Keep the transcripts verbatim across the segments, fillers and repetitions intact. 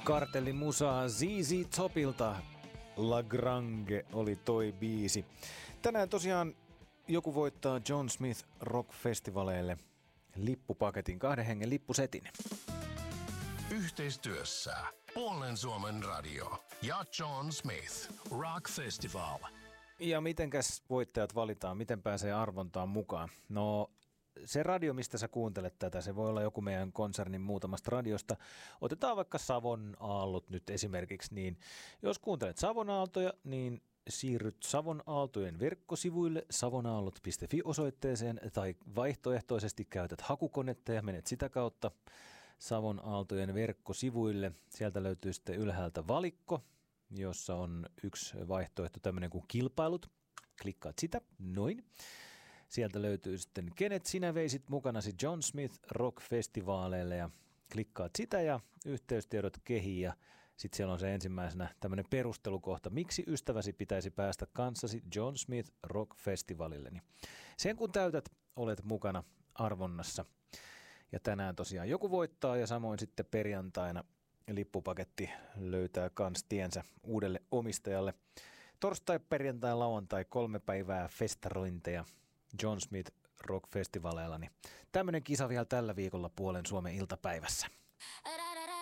Kartellin musaa Z Z Topilta. La Grange oli toi biisi. Tänään tosiaan joku voittaa John Smith Rock-festivaleille lippupaketin, kahden hengen lippusetin. Yhteistyössä Puolen Suomen radio ja John Smith Rock Festival. Ja mitenkäs voittajat valitaan, miten pääsee arvontaan mukaan? No se radio, mistä sä kuuntelet tätä, se voi olla joku meidän konsernin muutamasta radiosta. Otetaan vaikka Savon Aallot nyt esimerkiksi, niin jos kuuntelet Savon Aaltoja, niin siirryt Savon Aaltojen verkkosivuille savonaallot piste fi osoitteeseen tai vaihtoehtoisesti käytät hakukonetta ja menet sitä kautta Savon Aaltojen verkkosivuille. Sieltä löytyy sitten ylhäältä valikko, jossa on yksi vaihtoehto tämmöinen kuin kilpailut. Klikkaat sitä, noin. Sieltä löytyy sitten kenet sinä veisit mukanasi John Smith Rock-festivaaleille ja klikkaat sitä ja yhteystiedot kehiin ja sitten siellä on se ensimmäisenä tämmöinen perustelukohta, miksi ystäväsi pitäisi päästä kanssasi John Smith Rock-festivalille. Niin sen kun täytät, olet mukana arvonnassa. Ja tänään tosiaan joku voittaa ja samoin sitten perjantaina lippupaketti löytää kans tiensä uudelle omistajalle. Torstai, perjantai, lauantai, kolme päivää festarointeja John Smith Rock-festivaleilla. Niin tämmöinen kisa vielä tällä viikolla Puolen Suomen iltapäivässä.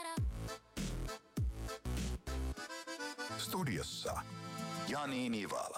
Studiossa Jani Nivala.